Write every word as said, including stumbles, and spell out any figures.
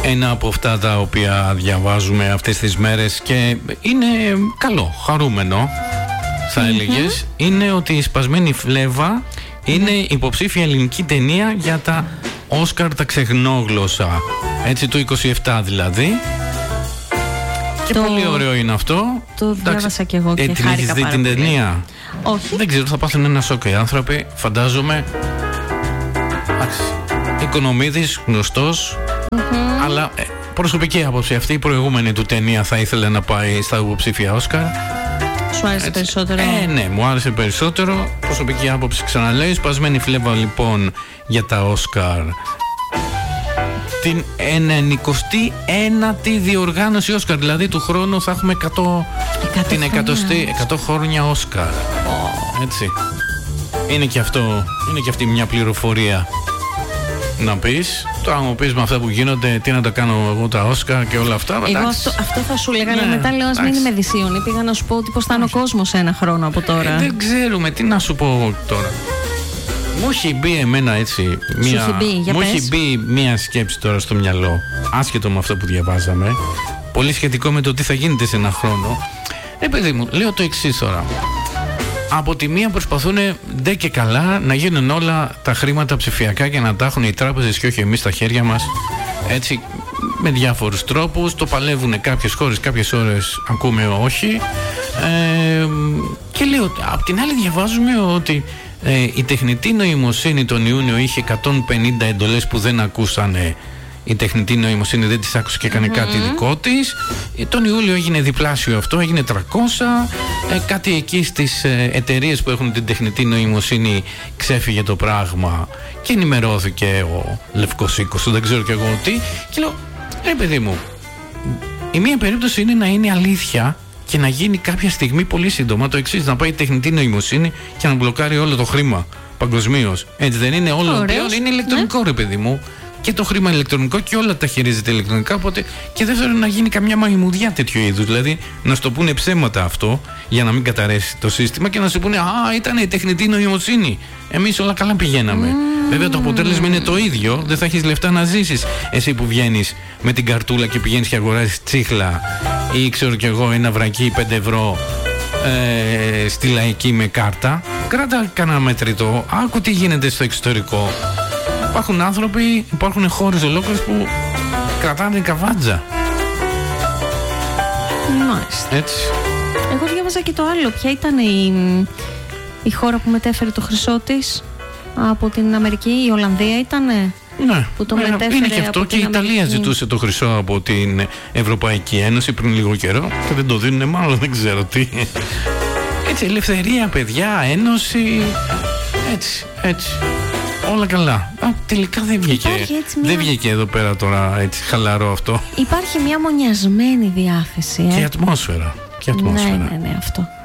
ένα από αυτά τα οποία διαβάζουμε αυτές τις μέρες και είναι καλό, χαρούμενο θα mm-hmm. έλεγες, είναι ότι η Σπασμένη Φλέβα είναι mm-hmm. υποψήφια ελληνική ταινία για τα Όσκαρ τα ξεχνόγλωσσα, έτσι το είκοσι επτά δηλαδή. Και το... πολύ ωραίο είναι αυτό. Το διάβασα και εγώ και ε, χάρηκα την πάρα την πολύ. ταινία. Όχι. Δεν ξέρω, θα πάθουν ένα σοκ οι άνθρωποι, φαντάζομαι. Οικονομίδης, γνωστός, mm-hmm. αλλά ε, προσωπική άποψη, αυτή η προηγούμενη του ταινία θα ήθελε να πάει στα υποψήφια Όσκαρ. Σου άρεσε έτσι περισσότερο? Ε, ναι, μου άρεσε περισσότερο. Προσωπική άποψη, ξαναλέω. Σπασμένη Φλέβα λοιπόν για τα Όσκαρ. Την ενενηκοστή ένατη διοργάνωση Όσκαρ, δηλαδή του χρόνου θα έχουμε εκατό, την εκατοστή, εκατό χρόνια Όσκαρ. Oh. Έτσι. Είναι και αυτό, είναι και αυτή μια πληροφορία να πεις. Το άμα μου πεις με αυτά που γίνονται, τι να τα κάνω εγώ τα Όσκαρ και όλα αυτά. Εγώ αυτό, αυτό θα σου λέγα, αλλά ναι, μετά λέω ας μην είμαι δυσίωνη. Πήγα να σου πω ότι πώς θα είναι ο κόσμος ένα χρόνο από τώρα. Ε, δεν ξέρουμε, τι να σου πω τώρα. Μου έχει μπει εμένα έτσι μια, σου έχει μπει, μου έχει μπει μια σκέψη τώρα στο μυαλό, άσχετο με αυτό που διαβάζαμε, πολύ σχετικό με το τι θα γίνεται σε ένα χρόνο. Ε παιδί μου, λέω το εξής τώρα. Από τη μία προσπαθούν ντε και καλά να γίνουν όλα τα χρήματα ψηφιακά και να τα έχουν οι τράπεζες και όχι εμείς στα χέρια μας, έτσι με διάφορους τρόπους. Το παλεύουν κάποιες χώρες, κάποιες ώρες ακούμε όχι. Ε, και λέω, απ' την άλλη διαβάζουμε ότι ε, η τεχνητή νοημοσύνη τον Ιούνιο είχε εκατόν πενήντα εντολές που δεν ακούσανε. Η τεχνητή νοημοσύνη δεν της άκουσε και έκανε mm-hmm. κάτι δικό της. Τον Ιούλιο έγινε διπλάσιο αυτό, έγινε τριακόσια. Ε, κάτι εκεί στις ε, εταιρείες που έχουν την τεχνητή νοημοσύνη ξέφυγε το πράγμα και ενημερώθηκε ο Λευκός Οίκος, δεν ξέρω κι εγώ τι. Και λέω, ρε παιδί μου, η μία περίπτωση είναι να είναι αλήθεια και να γίνει κάποια στιγμή πολύ σύντομα το εξής, να πάει η τεχνητή νοημοσύνη και να μπλοκάρει όλο το χρήμα παγκοσμίως. Έτσι δεν είναι? Όλο πλέον είναι ηλεκτρονικό, ναι. Ρε παιδί μου. Και το χρήμα ηλεκτρονικό και όλα τα χειρίζεται ηλεκτρονικά. Οπότε και δεύτερον, να γίνει καμιά μαϊμουδιά τέτοιου είδους. Δηλαδή να σου το πούνε ψέματα αυτό για να μην καταρρέσει το σύστημα και να σου πούνε α, ήταν η τεχνητή νοημοσύνη. Εμείς όλα καλά πηγαίναμε. Mm. Βέβαια το αποτέλεσμα είναι το ίδιο. Δεν θα έχεις λεφτά να ζήσεις. Εσύ που βγαίνεις με την καρτούλα και πηγαίνεις και αγοράζεις τσίχλα ή ξέρω κι εγώ ένα βρακί πέντε ευρώ ε, στη Λαϊκή με κάρτα. Κράτα κανένα μετρητό. Άκου τι γίνεται στο εξωτερικό. Υπάρχουν άνθρωποι, υπάρχουν χώρες ολόκληρες που κρατάνε καβάτζα. Μάλιστα. Έτσι. Εγώ διάβαζα και το άλλο. Ποια ήταν η, η χώρα που μετέφερε το χρυσό της από την Αμερική? Η Ολλανδία ήτανε? Ναι, που το ναι, μετέφερε είναι και αυτό. από Και η Ιταλία Αμερική ζητούσε το χρυσό από την Ευρωπαϊκή Ένωση πριν λίγο καιρό και δεν το δίνουν, μάλλον δεν ξέρω τι. Έτσι, ελευθερία, παιδιά, ένωση. Έτσι, έτσι. Όλα καλά. Α, τελικά δεν βγήκε. Μια... Δεν βγήκε εδώ πέρα τώρα έτσι χαλαρό αυτό. Υπάρχει μια μονιασμένη διάθεση. Ε? Και ατμόσφαιρα. Και ατμόσφαιρα. Ναι, ναι, ναι, αυτό.